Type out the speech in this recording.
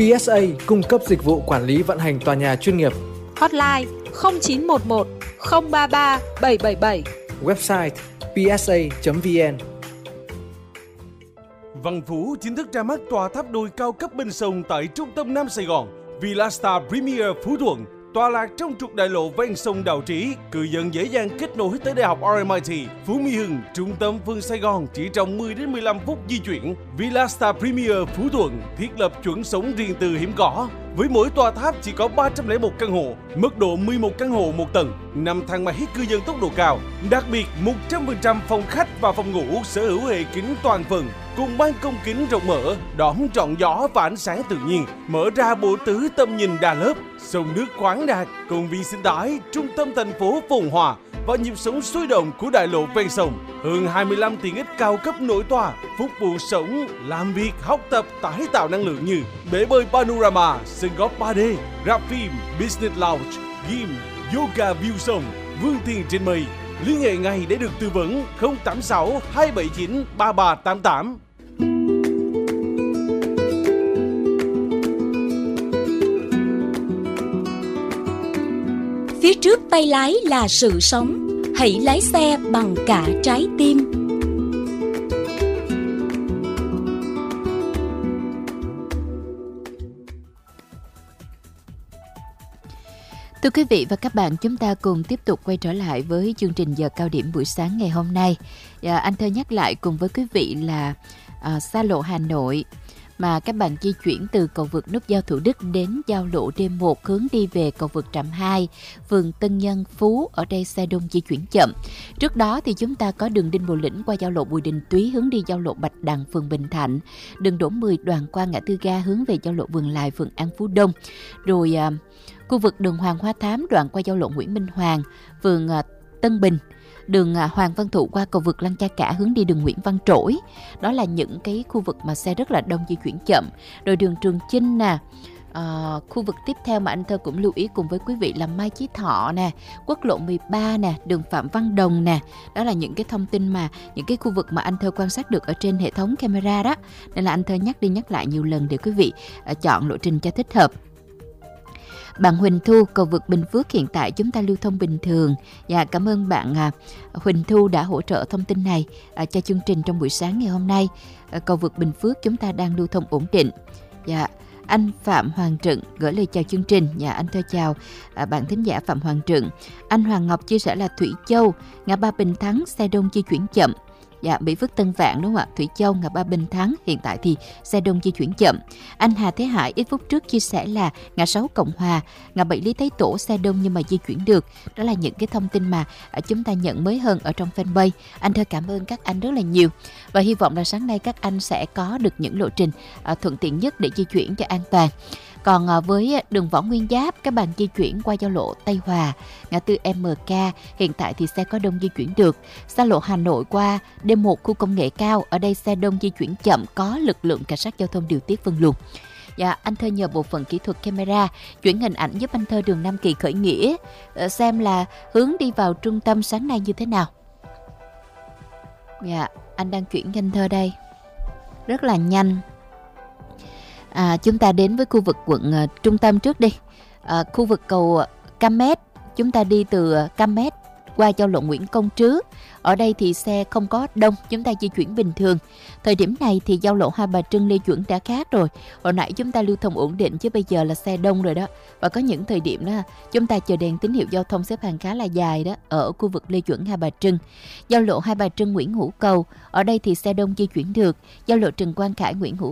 PSA cung cấp dịch vụ quản lý vận hành tòa nhà chuyên nghiệp. Hotline 0911 033 777. Website psa.vn. Văn Phú chính thức ra mắt tòa tháp đôi cao cấp bên sông tại trung tâm Nam Sài Gòn. Villa Star Premier Phú Thuận, tọa lạc trong trục đại lộ ven sông Đào Trí, cư dân dễ dàng kết nối tới Đại học RMIT, Phú Mỹ Hưng, trung tâm phương Sài Gòn chỉ trong 10 đến 15 phút di chuyển. Villa Star Premier Phú Thuận thiết lập chuẩn sống riêng tư hiếm có. Với mỗi tòa tháp chỉ có 301 căn hộ, mức độ 11 căn hộ một tầng, 5 thang máy cư dân tốc độ cao. Đặc biệt, 100% phòng khách và phòng ngủ sở hữu hệ kính toàn phần, cùng ban công kính rộng mở, đón trọn gió và ánh sáng tự nhiên, mở ra bộ tứ tầm nhìn đa lớp, sông nước khoáng đạt, công viên sinh thái, trung tâm thành phố phồn hoa và nhịp sống sôi động của đại lộ ven sông. Hơn 25 tiện ích cao cấp nổi tòa, phục vụ sống, làm việc, học tập, tái tạo năng lượng như bể bơi Panorama, sân golf 3D, rạp phim, business lounge, gym, yoga view sông, vươn thiền trên mây. Liên hệ ngay để được tư vấn 086 279 3388. Phía trước tay lái là sự sống, hãy lái xe bằng cả trái tim. Thưa quý vị và các bạn, chúng ta cùng tiếp tục quay trở lại với chương trình giờ cao điểm buổi sáng ngày hôm nay. Anh Thơ nhắc lại cùng với quý vị là xa lộ Hà Nội mà các bạn di chuyển từ cầu vượt nút giao Thủ Đức đến giao lộ D1 hướng đi về cầu vượt Trạm 2, phường Tân Nhân Phú, ở đây xe đông di chuyển chậm. Trước đó thì chúng ta có đường Đinh Bộ Lĩnh qua giao lộ Bùi Đình Túy hướng đi giao lộ Bạch Đằng, phường Bình Thạnh, đường Đỗ Mười đoạn qua ngã tư ga hướng về giao lộ Vườn Lài, phường An Phú Đông. Rồi khu vực đường Hoàng Hoa Thám đoạn qua giao lộ Nguyễn Minh Hoàng, phường Tân Bình, đường Hoàng Văn Thụ qua cầu vượt Lăng Cha Cả hướng đi đường Nguyễn Văn Trỗi. Đó là những cái khu vực mà xe rất là đông di chuyển chậm. Rồi đường Trường Chinh nè. Khu vực tiếp theo mà anh Thơ cũng lưu ý cùng với quý vị là Mai Chí Thọ nè, quốc lộ 13 nè, đường Phạm Văn Đồng nè. Đó là những cái thông tin mà những cái khu vực mà anh Thơ quan sát được ở trên hệ thống camera đó. Nên là anh Thơ nhắc đi nhắc lại nhiều lần để quý vị chọn lộ trình cho thích hợp. Bạn Huỳnh Thu, cầu vượt Bình Phước hiện tại chúng ta lưu thông bình thường. Dạ, cảm ơn bạn Huỳnh Thu đã hỗ trợ thông tin này cho chương trình trong buổi sáng ngày hôm nay. Cầu vượt Bình Phước chúng ta đang lưu thông ổn định. Dạ, anh Phạm Hoàng Trừng gửi lời chào chương trình. Dạ, anh Thơ chào bạn thính giả Phạm Hoàng Trừng. Anh Hoàng Ngọc chia sẻ là Thủy Châu, ngã ba Bình Thắng xe đông di chuyển chậm. Dạ, Mỹ Phước Tân Vạn đúng không ạ? Thủy Châu, ngã ba Bình Thắng hiện tại thì xe đông di chuyển chậm. Anh Hà Thế Hải ít phút trước chia sẻ là ngã 6 Cộng Hòa, ngã 7 Lý Thái Tổ xe đông nhưng mà di chuyển được. Đó là những cái thông tin mà chúng ta nhận mới hơn ở trong fanpage. Anh Thơ cảm ơn các anh rất là nhiều và hy vọng là sáng nay các anh sẽ có được những lộ trình thuận tiện nhất để di chuyển cho an toàn. Còn với đường Võ Nguyên Giáp, các bạn di chuyển qua giao lộ Tây Hòa, ngã tư MK, hiện tại thì xe có đông di chuyển được. Xa lộ Hà Nội qua D1 khu công nghệ cao, ở đây xe đông di chuyển chậm, có lực lượng cảnh sát giao thông điều tiết phân luồng. Dạ, anh Thơ nhờ bộ phận kỹ thuật camera chuyển hình ảnh giúp anh Thơ đường Nam Kỳ khởi nghĩa, xem là hướng đi vào trung tâm sáng nay như thế nào. Dạ, anh đang chuyển cho anh Thơ đây. Rất là nhanh. Chúng ta đến với khu vực quận trung tâm trước đi. Khu vực cầu Cam Mét, chúng ta đi từ Cam Mét qua giao lộ Nguyễn Công Trứ. Ở đây thì xe không có đông, chúng ta di chuyển bình thường. Thời điểm này thì giao lộ Hai Bà Trưng Lê Duẩn đã khác rồi. Hồi nãy chúng ta lưu thông ổn định chứ bây giờ là xe đông rồi đó. Và có những thời điểm đó chúng ta chờ đèn tín hiệu giao thông xếp hàng khá là dài đó ở khu vực Lê Duẩn Hai Bà Trưng. Giao lộ Hai Bà Trưng Nguyễn Hữu Cầu, ở đây thì xe đông di chuyển được. Giao lộ Trần Quang Khải Nguyễn Hữu